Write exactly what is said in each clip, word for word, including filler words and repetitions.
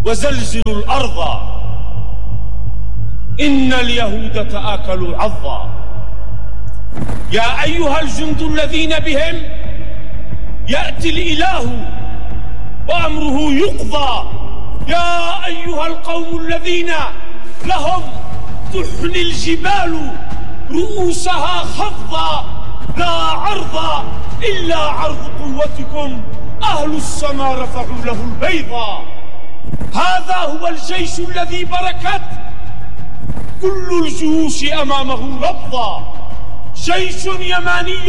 وزلزلوا الأرض إن اليهود تآكلوا عظا. يا أيها الجند الذين بهم يأتي الإله وأمره يقضى، يا أيها القوم الذين لهم تحني الجبال رؤوسها خفضا، لا عرض إلا عرض قوتكم، أهل السماء رفعوا له البيضا. هذا هو الجيش الذي بركت كل الجيوش أمامه ربضا، جيش يماني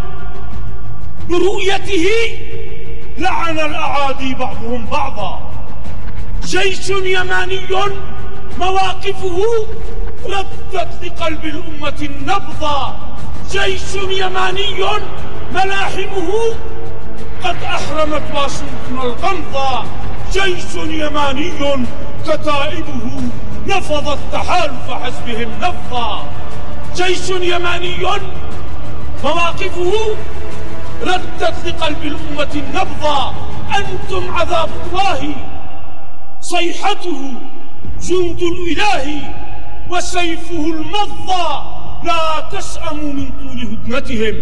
برؤيته لعن الأعادي بعضهم بعضا، جيش يماني مواقفه ردت لقلب الأمة النبضا، جيش يماني ملاحمه قد أحرمت واشنطن الغمضا، جيش يماني كتائبه نفضت تحالف حزبهم نفضا، جيش يماني مواقفه ردت لقلب الأمة النبضا. أنتم عذاب الله، صيحته جند الإله، وسيفه المضى، لا تسأموا من طول هدنتهم،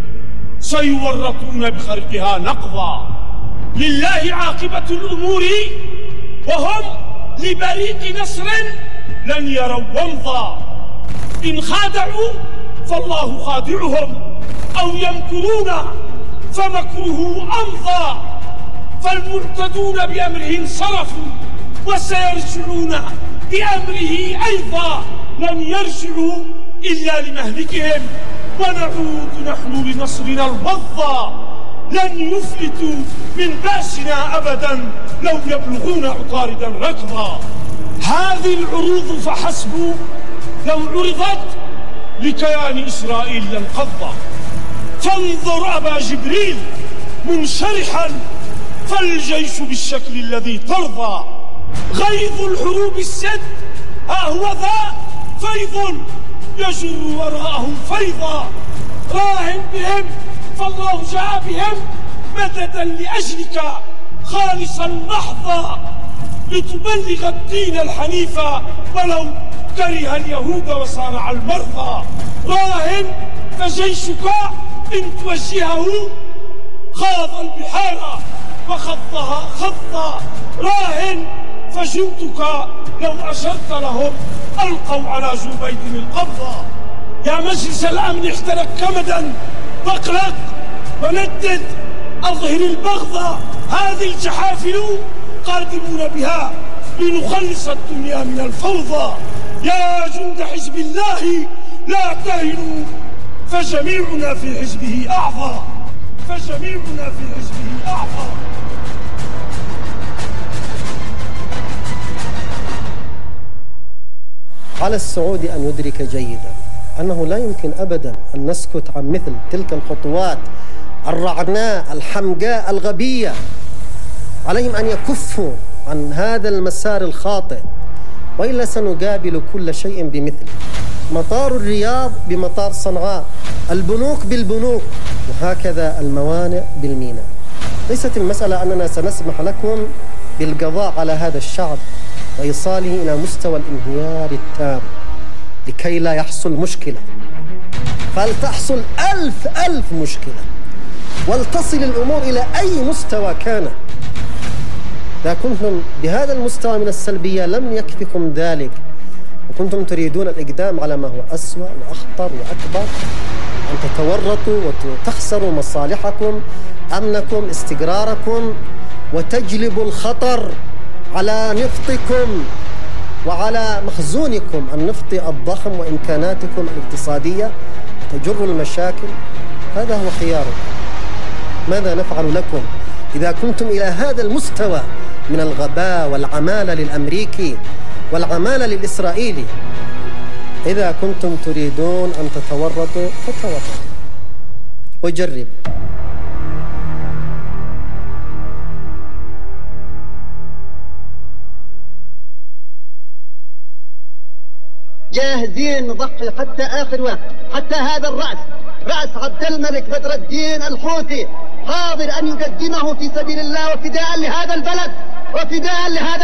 سيورطون بخرقها نقضا. لله عاقبة الأمور وهم لبريق نصر لن يروا ومضا، إن خادعوا فالله خادعهم، أو يمكرون فمكره أمضى، فالمعتدون بأمره انصرفوا وسيرجعون بأمره أيضا، لن يرجعوا إلا لمهلكهم، ونعود نحن لنصرنا الوضى، لن يفلتوا من بأسنا أبدا لو يبلغون عطاردا ركضا. هذه العروض فحسب لو عرضت لكيان إسرائيل لانقضى، فانظر أبا جبريل منشرحا، فالجيش بالشكل الذي ترضى، غيظ الحروب السد ها هو ذا فيض يجر وراءه فيضا، راهن بهم فالله جاء بهم مددا لأجلك خالصا محضا، لتبلغ الدين الحنيفا ولو كره اليهود وصارع المرضى، راهن فجيشك إن توجهه خاض البحار وخضها خضا، راهن فجندك لو أشرت لهم ألقوا على جبيد القبضة. يا مجلس الأمن احترق كمدا واقلق وندد أظهر البغضة، هذه الجحافل قادمون بها لنخلص الدنيا من الفوضى. يا جند حزب الله لا تهنوا، فجميعنا في حزبه أعضى، فجميعنا في حزبه أعضى. على السعود أن يدرك جيدا أنه لا يمكن أبدا أن نسكت عن مثل تلك الخطوات الرعناء الحمقاء الغبية. عليهم أن يكفوا عن هذا المسار الخاطئ، وإلا سنقابل كل شيء بمثله، مطار الرياض بمطار صنعاء، البنوك بالبنوك، وهكذا الموانئ بالميناء. ليست المسألة أننا سنسمح لكم بالقضاء على هذا الشعب وإيصاله إلى مستوى الانهيار التام لكي لا يحصل مشكلة، فلتحصل ألف ألف مشكلة ولتصل الأمور إلى أي مستوى كان. إذا كنتم بهذا المستوى من السلبية لم يكفكم ذلك، وكنتم تريدون الإقدام على ما هو أسوأ وأخطر وأكبر، أن تتورطوا وتخسروا مصالحكم، أمنكم، استقراركم، وتجلبوا الخطر على نفطكم وعلى مخزونكم النفطي الضخم وإمكاناتكم الاقتصادية، تجر المشاكل. هذا هو خياركم. ماذا نفعل لكم إذا كنتم إلى هذا المستوى من الغباء والعمالة للأمريكي والعمالة للإسرائيلي؟ إذا كنتم تريدون أن تتورطوا فتورطوا وجربوا. جاهزين نضحي حتى آخر وقت، حتى هذا الرأس رأس عبد الملك بدر الدين الحوثي حاضر أن يقدمه في سبيل الله وفداء لهذا البلد وفداء لهذا